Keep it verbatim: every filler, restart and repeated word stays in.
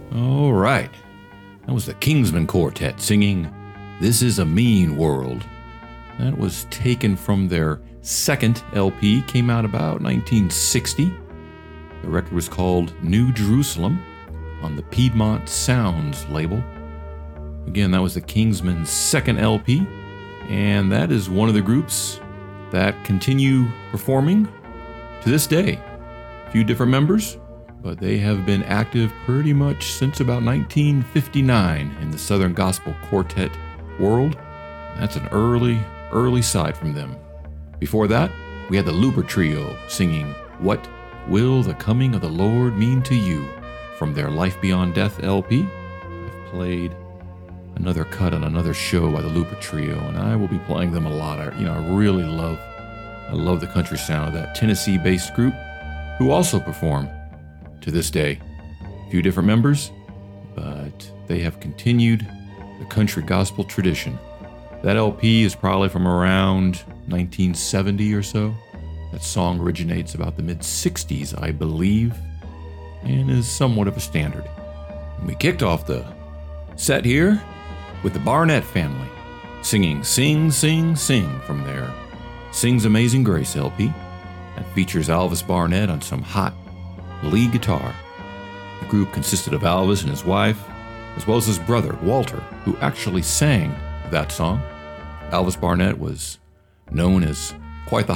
All right. That was the Kingsmen Quartet singing This Is a Mean World. That was taken from their second L P, came out about nineteen sixty. The record was called New Jerusalem on the Piedmont Sounds label. Again, that was the Kingsmen's second L P, and that is one of the groups that continue performing to this day. A few different members, but they have been active pretty much since about nineteen fifty-nine in the Southern Gospel Quartet world. That's an early, early side from them. Before that, we had the Looper Trio singing What Will the Coming of the Lord Mean to You from their Life Beyond Death L P. I've played another cut on another show by the Looper Trio, and I will be playing them a lot. I, you know, I really love, I love the country sound of that Tennessee-based group, who also perform to this day. A few different members, but they have continued the country gospel tradition. That L P is probably from around nineteen seventy or so. That song originates about the mid-sixties, I believe, and is somewhat of a standard. And we kicked off the set here with the Barnett family singing Sing, Sing, Sing from their Sings Amazing Grace L P. That features Alvis Barnett on some hot lead guitar. The group consisted of Alvis and his wife, as well as his brother, Walter, who actually sang that song. Alvis Barnett was known as quite the